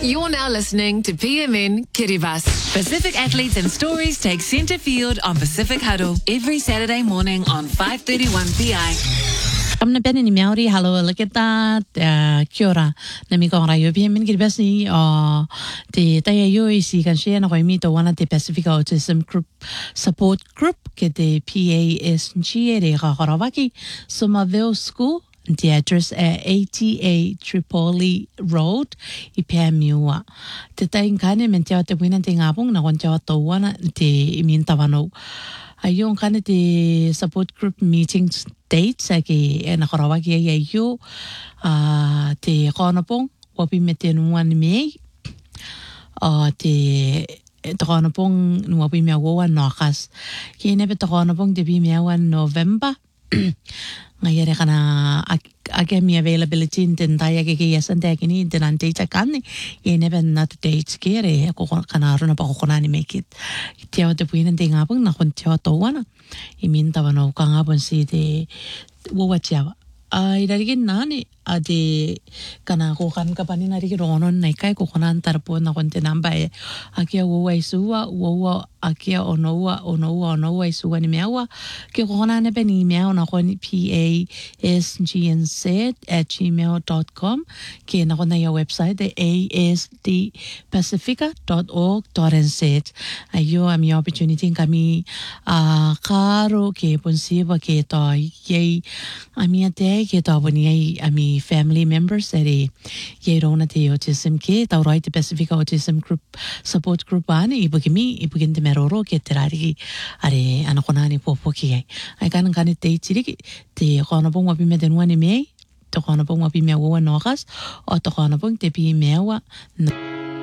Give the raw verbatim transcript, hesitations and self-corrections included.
You're now listening to P M N Kiribati. Pacific athletes and stories take centre field on Pacific Huddle every Saturday morning on five thirty-one P I. Amna pene ni Maori halo leketa kia ora na mi kong rayo P M N Kiribati o te taia yo isi kan share na koi mi to wana te Pacific Autism Group Support Group ke te P A S G e re Kakorawaki Somerville School. The address at eighty-eight Tripoli Road, i Pēmiua. Te tainkane men te o te wina te ngāpung na wan te o tau wana te imin tawano. Ayong kane te support group meetings dates ake e na karawaki ai ai yo te kaunapong wapi me te nua ni mei te te kaunapong wapi mea wawa nokas. Ki nepe te kaunapong te pi mea wan November. Ngai re kana ake mi availability in tai ake ke yasan te ake ni den data kan ye never not dates ke re ko kana runa pa ko kana ni make it te o te puina te ngapung na kon te o to wana I min ta wana ka ngapun si te wo wa tia ai dari ke nani ade kana ko kan ka pani na ri ronon nei kai ko kana antar po na kon te namba e ake wo wa suwa wo wa ake ono wa ono wa ono wa suwa ni mewa ke ko kana ne beni mewa na kon P A S G N Z at gmail dot com ke na kon na ya website de a s d pacifica dot org dot n z ayo ami opportunity kami a karo ke ponsiva ke to ye ami ate ke to boni ai ami family members ere ye rona te autism ke tau rai te Pacific Autism Group Support Group ane ibu kimi ibu kinte meroro ke te rari are anakona ni popo ki ai ai kan kan te tiri te kona pong wapi me denua ni mei te kona pong wapi me wa nogas o te kona pong te pi mewa